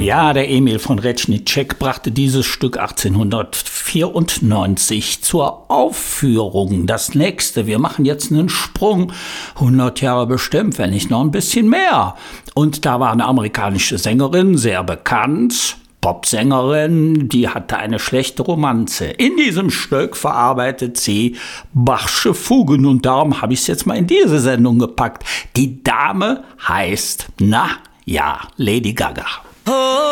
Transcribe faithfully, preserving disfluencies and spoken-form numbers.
Ja, der Emil von Retschnitschek brachte dieses Stück achtzehnhundertvierundneunzig zur Aufführung. Das nächste, wir machen jetzt einen Sprung, hundert Jahre bestimmt, wenn nicht noch ein bisschen mehr. Und da war eine amerikanische Sängerin, sehr bekannt, Popsängerin, die hatte eine schlechte Romanze. In diesem Stück verarbeitet sie Bachsche Fugen und darum habe ich es jetzt mal in diese Sendung gepackt. Die Dame heißt, na ja, Lady Gaga.